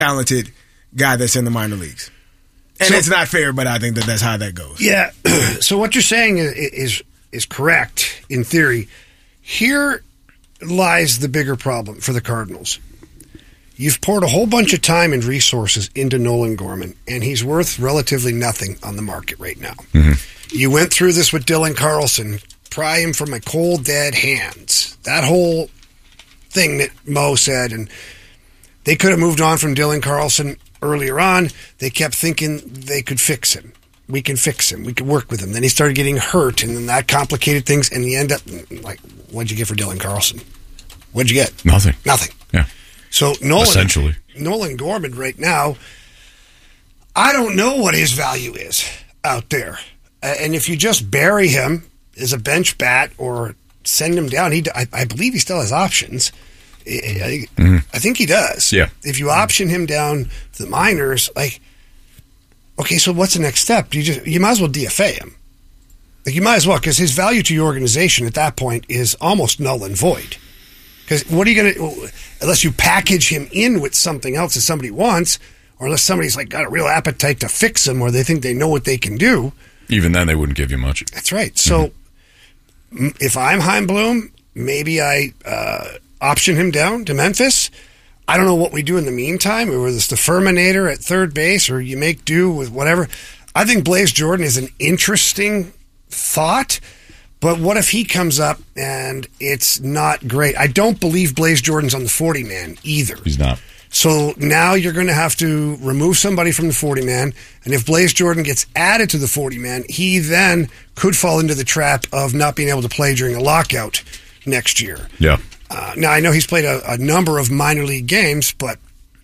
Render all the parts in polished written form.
talented guy that's in the minor leagues. And it's not fair, but I think that's how that goes. Yeah. So what you're saying is correct in theory. Here lies the bigger problem for the Cardinals. You've poured a whole bunch of time and resources into Nolan Gorman, and he's worth relatively nothing on the market right now. Mm-hmm. You went through this with Dylan Carlson. Pry him from my cold, dead hands. That whole thing that Mo said, and they could have moved on from Dylan Carlson earlier on. They kept thinking they could fix him. We can fix him. We could work with him. Then he started getting hurt, and then that complicated things, and you end up like, what'd you get for Dylan Carlson? What'd you get? Nothing. Yeah. So Essentially. Nolan Gorman right now, I don't know what his value is out there. And if you just bury him as a bench bat or send him down, I believe he still has options. I think he does. Yeah. If you option him down to the minors, okay, so what's the next step? You might as well DFA him. You might as well, because his value to your organization at that point is almost null and void. Because what are you going to, unless you package him in with something else that somebody wants, or unless somebody's got a real appetite to fix him, or they think they know what they can do. Even then, they wouldn't give you much. That's right. So if I'm Chaim Bloom, maybe I option him down to Memphis. I don't know what we do in the meantime, or whether it's the Furminator at third base, or you make do with whatever. I think Blaze Jordan is an interesting thought, but what if he comes up and it's not great? I don't believe Blaze Jordan's on the 40-man either. He's not. So now you're going to have to remove somebody from the 40-man, and if Blaze Jordan gets added to the 40-man, he then could fall into the trap of not being able to play during a lockout next year. Yeah. Now, I know he's played a number of minor league games, but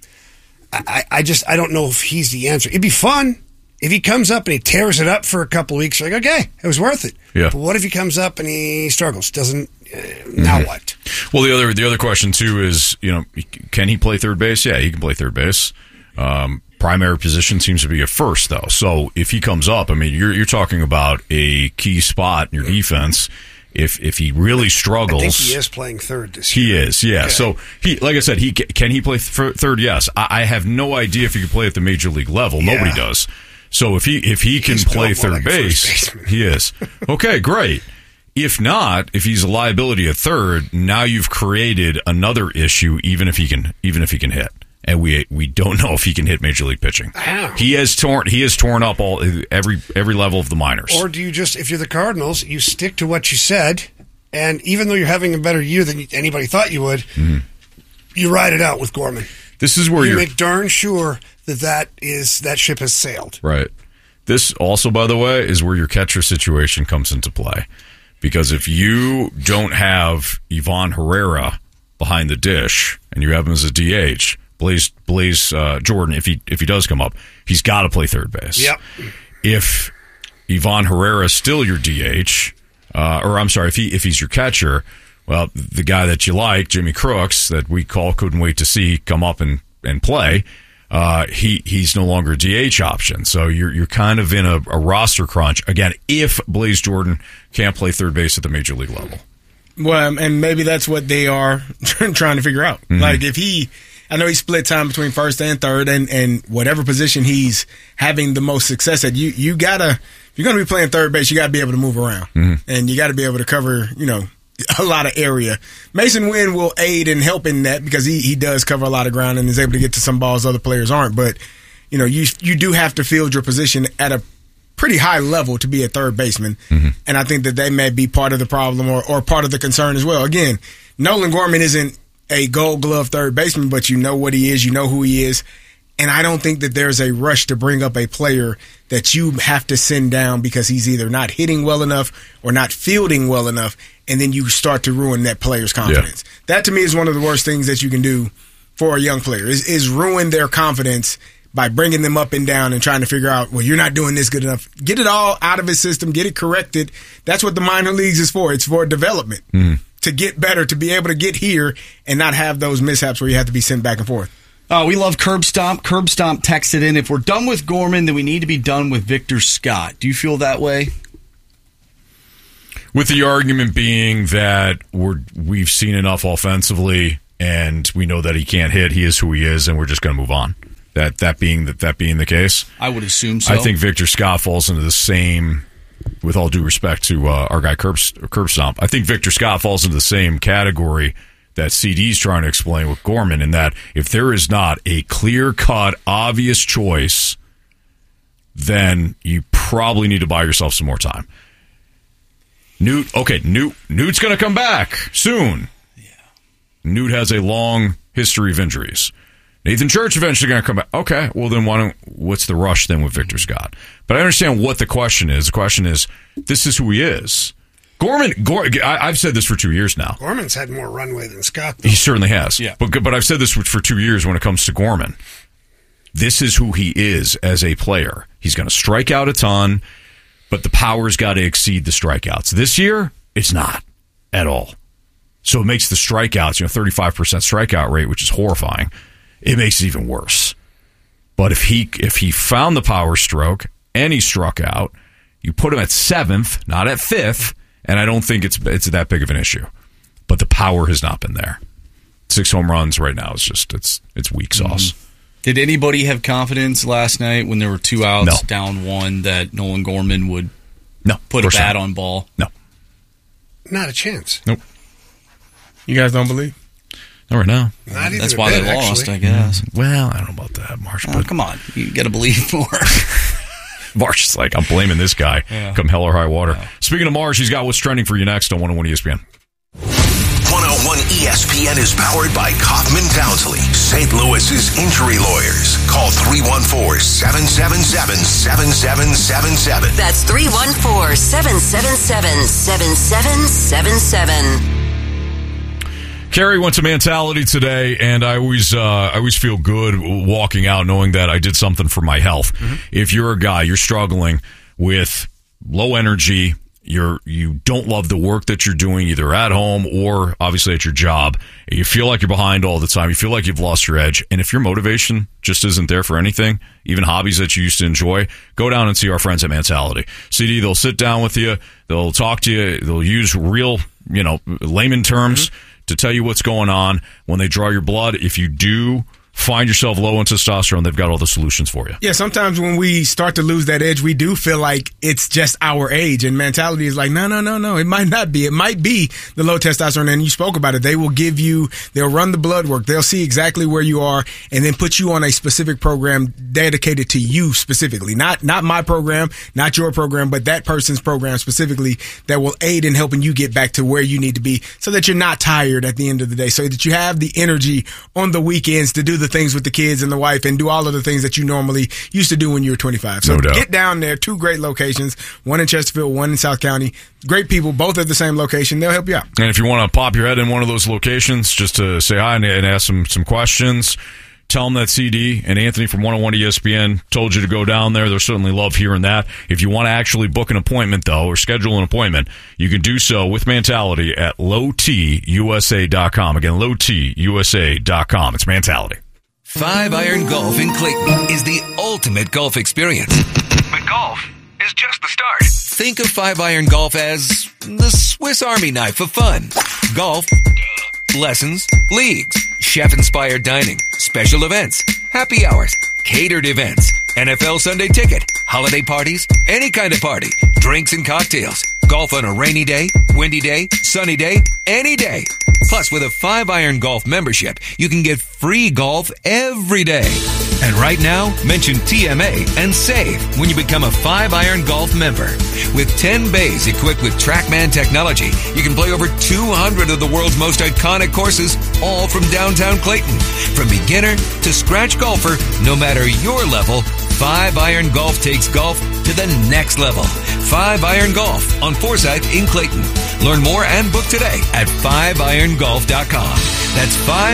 I don't know if he's the answer. It'd be fun if he comes up and he tears it up for a couple of weeks. Like, okay, it was worth it. Yeah. But what if he comes up and he struggles? Now what? Well, the other question too is, can he play third base? Yeah, he can play third base. Primary position seems to be a first, though. So if he comes up, I mean, you're talking about a key spot in your defense. If he really struggles, I think he is playing third this year. He is, yeah. Okay. So like I said, can he play third? Yes. I have no idea if he can play at the major league level. Yeah. Nobody does. So if he can play third base, he is. Okay, great. If not, if he's a liability at third, now you've created another issue. Even if he can hit, and we don't know if he can hit major league pitching. He has torn up every level of the minors. Or do you just, if you're the Cardinals, you stick to what you said, and even though you're having a better year than anybody thought you would, you ride it out with Gorman. This is where you make darn sure that ship has sailed. Right. This also, by the way, is where your catcher situation comes into play. Because if you don't have Ivan Herrera behind the dish and you have him as a DH, Blaze Jordan, if he does come up, he's got to play third base. Yep. If Ivan Herrera is still your DH, if he's your catcher, well, the guy that you like, Jimmy Crooks, that we couldn't wait to see come up and play, he's no longer a DH option. So you're kind of in a roster crunch again if Blaze Jordan can't play third base at the major league level. Well, and maybe that's what they are trying to figure out. Mm-hmm. Like I know he split time between first and third, and whatever position he's having the most success at, you gotta, if you're gonna be playing third base, you gotta be able to move around, and you gotta be able to cover, a lot of area. Mason Wynn will aid and help in that because he does cover a lot of ground and is able to get to some balls other players aren't. But you do have to field your position at a pretty high level to be a third baseman, and I think that may be part of the problem or part of the concern as well. Again, Nolan Gorman isn't a Gold Glove third baseman, but you know what he is, you know who he is. And I don't think that there's a rush to bring up a player that you have to send down because he's either not hitting well enough or not fielding well enough, and then you start to ruin that player's confidence. Yeah. That, to me, is one of the worst things that you can do for a young player, is ruin their confidence by bringing them up and down and trying to figure out, well, you're not doing this good enough. Get it all out of his system, get it corrected. That's what the minor leagues is for. It's for development, to get better, to be able to get here and not have those mishaps where you have to be sent back and forth. We love Curb Stomp. Curb Stomp texted in, if we're done with Gorman, then we need to be done with Victor Scott. Do you feel that way? With the argument being that we've seen enough offensively and we know that he can't hit, he is who he is, and we're just going to move on. That being the case, I would assume so. I think Victor Scott falls into the same. With all due respect to our guy Curb Stomp, I think Victor Scott falls into the same category that CD's trying to explain with Gorman, in that if there is not a clear-cut, obvious choice, then you probably need to buy yourself some more time. Newt's going to come back soon. Yeah. Newt has a long history of injuries. Nathan Church eventually going to come back. Okay, well then what's the rush then with Victor Scott? But I understand what the question is. The question is, this is who he is. Gorman, I've said this for 2 years now. Gorman's had more runway than Scott, though. He certainly has. Yeah. But I've said this for 2 years when it comes to Gorman. This is who he is as a player. He's going to strike out a ton, but the power's got to exceed the strikeouts. This year, it's not at all. So it makes the strikeouts, 35% strikeout rate, which is horrifying. It makes it even worse. But if he found the power stroke and he struck out, you put him at 7th, not at 5th, and I don't think it's that big of an issue. But the power has not been there. 6 home runs right now is just it's weak sauce. Did anybody have confidence last night when there were 2 outs, down 1, that Nolan Gorman would put a bat on ball? No. Not a chance. Nope. You guys don't believe? Not right now. Not even That's why they lost, I guess. Well, I don't know about that, Marsh. Oh, come on. You got to believe more. Marsh is like, I'm blaming this guy come hell or high water. Yeah. Speaking of Marsh, he's got what's trending for you next on 101 ESPN. 101 ESPN is powered by Kaufman Townsley, St. Louis's injury lawyers. Call 314-777-7777. That's 314-777-7777. Carrie went to Mentality today, and I always feel good walking out knowing that I did something for my health. Mm-hmm. If you're a guy, you're struggling with low energy, you don't love the work that you're doing either at home or obviously at your job, you feel like you're behind all the time, you feel like you've lost your edge, and if your motivation just isn't there for anything, even hobbies that you used to enjoy, go down and see our friends at Mentality. CD, they'll sit down with you, they'll talk to you, they'll use real, layman terms to tell you what's going on. When they draw your blood, if you do find yourself low in testosterone, they've got all the solutions for you. Yeah, sometimes when we start to lose that edge, we do feel like it's just our age, and Mentality is like, no, it might not be. It might be the low testosterone, and you spoke about it. They'll run the blood work, they'll see exactly where you are, and then put you on a specific program dedicated to you specifically. Not my program, not your program, but that person's program specifically that will aid in helping you get back to where you need to be so that you're not tired at the end of the day, so that you have the energy on the weekends to do the things with the kids and the wife and do all of the things that you normally used to do when you were 25. So get down there. 2 great locations, one in Chesterfield, one in South County. Great people, both at the same location. They'll help you out. And if you want to pop your head in one of those locations just to say hi and ask some questions, tell them that CD and Anthony from 101 ESPN told you to go down there. They'll certainly love hearing that. If you want to actually book an appointment, though, or schedule an appointment, you can do so with Mentality at lowtusa.com. Again, lowtusa.com. It's Mentality. 5-Iron Golf in Clayton is the ultimate golf experience. But golf is just the start. Think of 5-Iron Golf as the Swiss Army knife of fun. Golf, lessons, leagues, chef-inspired dining, special events, happy hours, catered events, NFL Sunday ticket, holiday parties, any kind of party, drinks and cocktails. Golf on a rainy day, windy day, sunny day, any day. Plus, with a 5-Iron Golf membership, you can get free golf every day. And right now, mention TMA and save when you become a 5-Iron Golf member. With 10 bays equipped with TrackMan technology, you can play over 200 of the world's most iconic courses, all from downtown Clayton. From beginner to scratch golfer, no matter your level, 5-Iron Golf takes golf to the next level. 5-Iron Golf on Forsyth in Clayton. Learn more and book today at 5irongolf.com. That's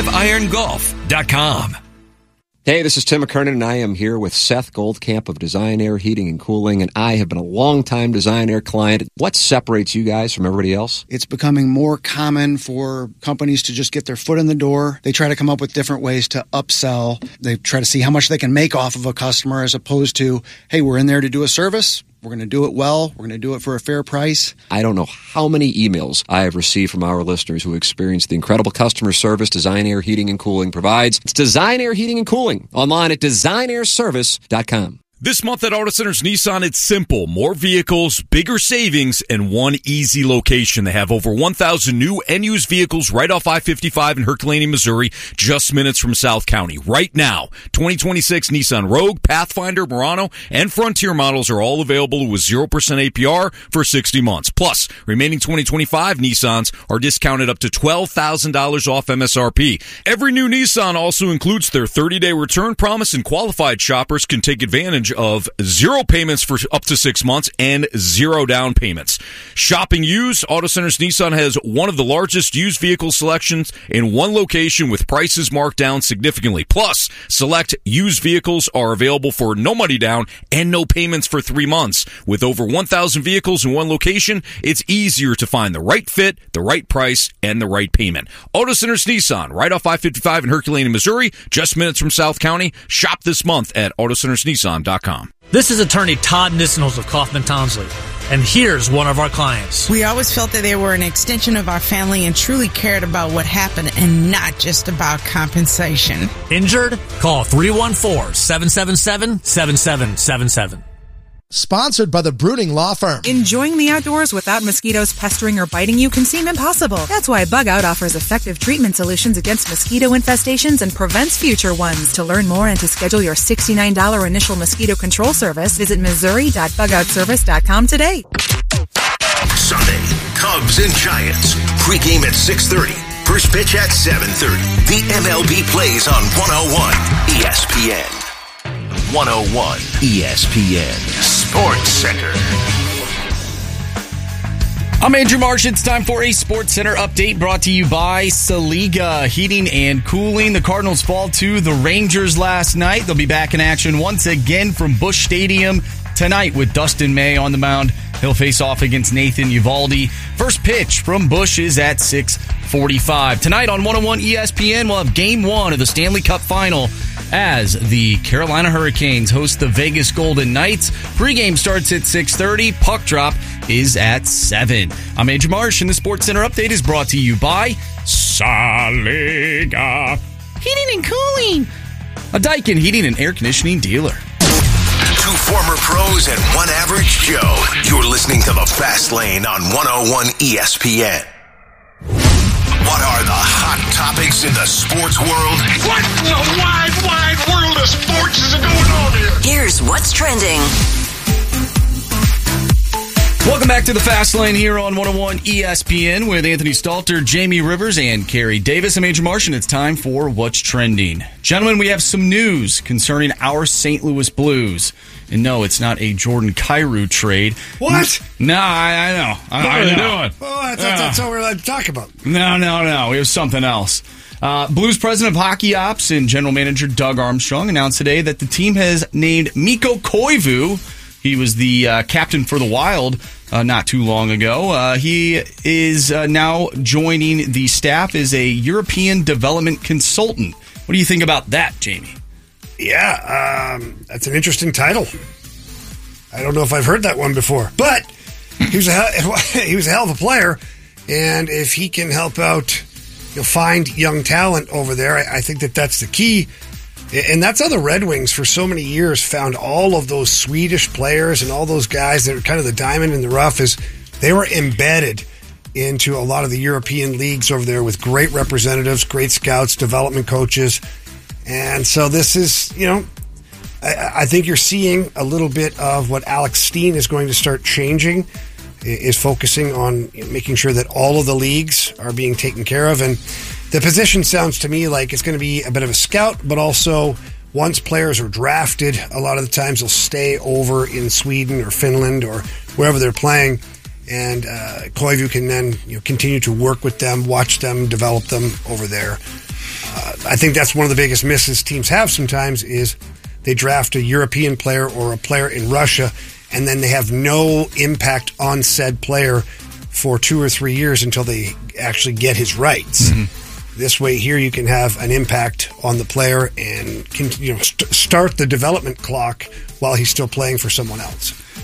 5irongolf.com. Hey, this is Tim McKernan, and I am here with Seth Goldcamp of Design Air Heating and Cooling, and I have been a long-time Design Air client. What separates you guys from everybody else? It's becoming more common for companies to just get their foot in the door. They try to come up with different ways to upsell. They try to see how much they can make off of a customer as opposed to, hey, we're in there to do a service. We're going to do it well. We're going to do it for a fair price. I don't know how many emails I have received from our listeners who experience the incredible customer service Design Air Heating and Cooling provides. It's Design Air Heating and Cooling. Online at designairservice.com. This month at Auto Centers Nissan, it's simple. More vehicles, bigger savings, and one easy location. They have over 1,000 new and used vehicles right off I-55 in Herculaneum, Missouri, just minutes from South County. Right now, 2026 Nissan Rogue, Pathfinder, Murano, and Frontier models are all available with 0% APR for 60 months. Plus, remaining 2025 Nissans are discounted up to $12,000 off MSRP. Every new Nissan also includes their 30-day return promise, and qualified shoppers can take advantage of 0 payments for up to 6 months and 0 down payments. Shopping used, Auto Centers Nissan has one of the largest used vehicle selections in one location with prices marked down significantly. Plus, select used vehicles are available for no money down and no payments for 3 months. With over 1,000 vehicles in one location, it's easier to find the right fit, the right price, and the right payment. Auto Centers Nissan, right off I-55 in Herculaneum, Missouri, just minutes from South County. Shop this month at AutoCentersNissan.com. This is attorney Todd Nissenholz of Kaufman Townsley, and here's one of our clients. We always felt that they were an extension of our family and truly cared about what happened and not just about compensation. Injured? Call 314-777-7777. Sponsored by the Brooding Law Firm. Enjoying the outdoors without mosquitoes pestering or biting you can seem impossible. That's why Bug Out offers effective treatment solutions against mosquito infestations and prevents future ones. To learn more and to schedule your $69 initial mosquito control service, visit Missouri.bugoutservice.com today. Sunday, Cubs and Giants. Pre-game at 6:30. First pitch at 7:30. The MLB plays on 101 ESPN. 101 ESPN Sports Center. I'm Andrew Marsh. It's time for a Sports Center update brought to you by Saliga Heating and Cooling. The Cardinals fall to the Rangers last night. They'll be back in action once again from Busch Stadium tonight with Dustin May on the mound. He'll face off against Nathan Eovaldi. First pitch from Busch is at 6:45. Tonight on 101 ESPN, we'll have Game 1 of the Stanley Cup Final as the Carolina Hurricanes host the Vegas Golden Knights. Pre-game starts at 6:30. Puck drop is at 7. I'm Andrew Marsh, and the Sports Center update is brought to you by Saliga Heating and Cooling, a Daikin heating and air conditioning dealer. 2 former pros and 1 average Joe. You're listening to the Fast Lane on 101 ESPN. What are the hot topics in the sports world? What in the wide, wide world of sports is going on here? Here's what's trending. Welcome back to the Fast Lane here on 101 ESPN with Anthony Stalter, Jamie Rivers, and Carrie Davis. I'm Andrew Marsh, and it's time for What's Trending. Gentlemen, we have some news concerning our St. Louis Blues. And no, it's not a Jordan Kyrou trade. What? No, I know. What are they doing? Oh, that's all we're allowed to talk about. No. It was something else. Blues president of hockey ops and general manager Doug Armstrong announced today that the team has named Mikko Koivu. He was the captain for the Wild not too long ago. He is now joining the staff as a European development consultant. What do you think about that, Jamie? Yeah, that's an interesting title. I don't know if I've heard that one before, but he was a hell of a player, and if he can help out, find young talent over there, I think that's the key. And that's how the Red Wings for so many years found all of those Swedish players and all those guys that are kind of the diamond in the rough, is they were embedded into a lot of the European leagues over there with great representatives, great scouts, development coaches. And so this is, I think you're seeing a little bit of what Alex Steen is going to start changing, is focusing on making sure that all of the leagues are being taken care of. And the position sounds to me like it's going to be a bit of a scout, but also once players are drafted, a lot of the times they'll stay over in Sweden or Finland or wherever they're playing. And Koivu can then continue to work with them, watch them, develop them over there. I think that's one of the biggest misses teams have sometimes, is they draft a European player or a player in Russia, and then they have no impact on said player for 2 or 3 years until they actually get his rights. Mm-hmm. This way here you can have an impact on the player and start the development clock while he's still playing for someone else.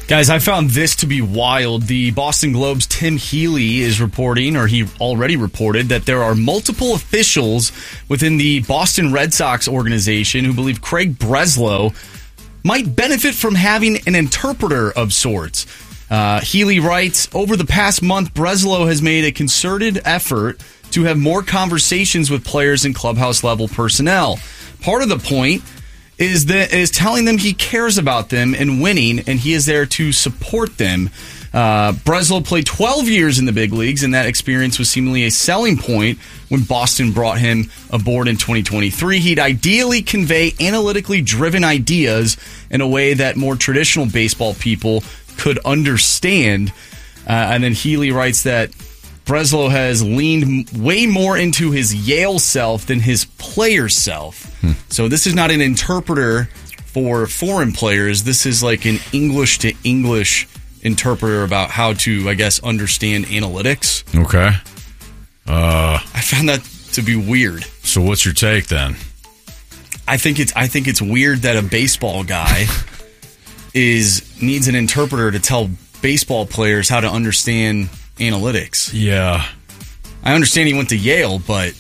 Guys, I found this to be wild. The Boston Globe's Tim Healy is reporting, or he already reported, that there are multiple officials within the Boston Red Sox organization who believe Craig Breslow might benefit from having an interpreter of sorts. Healy writes, over the past month, Breslow has made a concerted effort to have more conversations with players and clubhouse level personnel. Part of the point is telling them he cares about them and winning, and he is there to support them. Breslow played 12 years in the big leagues, and that experience was seemingly a selling point when Boston brought him aboard in 2023. He'd ideally convey analytically driven ideas in a way that more traditional baseball people could understand. And then Healy writes that Breslow has leaned way more into his Yale self than his player self. So this is not an interpreter for foreign players. This is like an English to English interpreter about how to, I guess, understand analytics. Okay. I found that to be weird. So what's your take then? I think it's weird that a baseball guy needs an interpreter to tell baseball players how to understand analytics. Yeah. I understand he went to Yale, but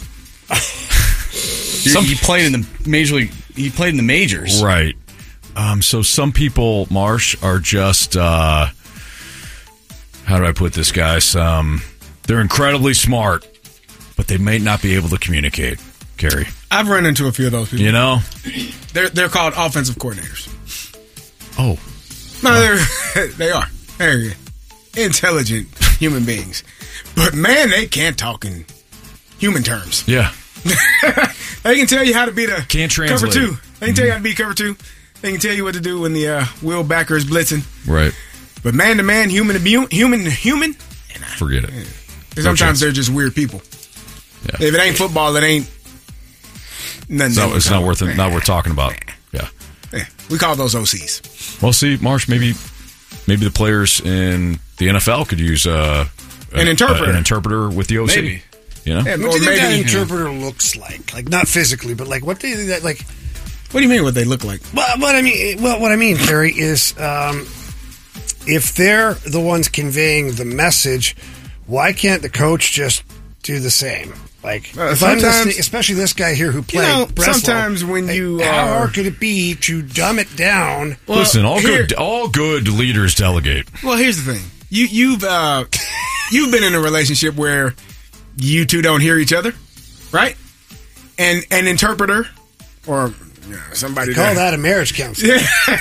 he played in the major league. He played in the majors. Right. So some people, Marsh, are just how do I put this, guys? They're incredibly smart, but they may not be able to communicate. Kerry, I've run into a few of those people. You know, they're called offensive coordinators. Oh, no, they are. They're intelligent human beings, but man, they can't talk in human terms. Yeah, they can tell you how to beat can't translate. cover 2. They can tell you how to beat cover 2. They can tell you what to do when the wheel backer is blitzing. Right. But man to man, human to human, forget it. Sometimes they're just weird people. Yeah. If it ain't football, it ain't nothing. It's not worth talking about. Yeah. We call those OCs. Well, see, Marsh, maybe the players in the NFL could use an interpreter with the OC. Maybe. You know? Yeah, what do you think that interpreter looks like? Like, not physically, but like, what do you think that, like? What do you mean what they look like? Well, what I mean, Kerry, is if they're the ones conveying the message, why can't the coach just do the same? Like, if I'm listening, especially this guy here who played Breslow, sometimes when how hard could it be to dumb it down? Well, listen, all good leaders delegate. Well, here's the thing: you've been in a relationship where you two don't hear each other, right? And an interpreter or somebody call that a marriage counselor.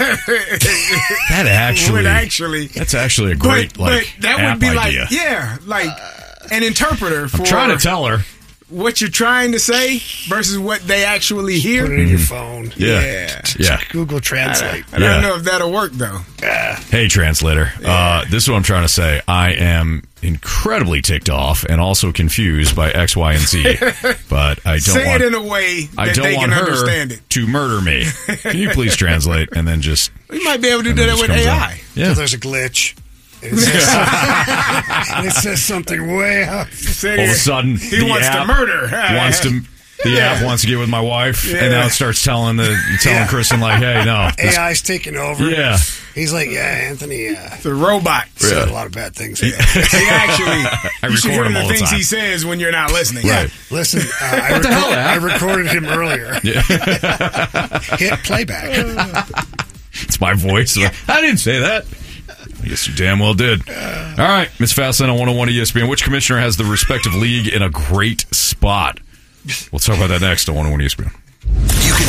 That's actually a great but that would be idea. like an interpreter for I'm trying to tell her what you're trying to say versus what they actually hear. Put it in your phone. Yeah. Google Translate. I don't know if that'll work though. Hey, translator. This is what I'm trying to say. I am incredibly ticked off and also confused by X, Y, and Z. But I don't say want it in a way that they can understand it. To murder me. Can you please translate and then just? We might be able to do that with AI. Yeah, so there's a glitch. And it says something way up. All of a sudden, he wants to murder. The app wants to get with my wife, and now it starts telling Kristen like, "Hey, no, AI's taking over." Yeah, he's like, "Yeah, Anthony, the robot said a lot of bad things." He actually, you should hear the things he says when you're not listening. Right? Listen, I recorded him earlier. Yeah. Hit playback. It's my voice. Yeah. I didn't say that. I guess you damn well did. All right, Ms. Fastlane on 101 ESPN. Which commissioner has the respective league in a great spot? We'll talk about that next on 101 ESPN.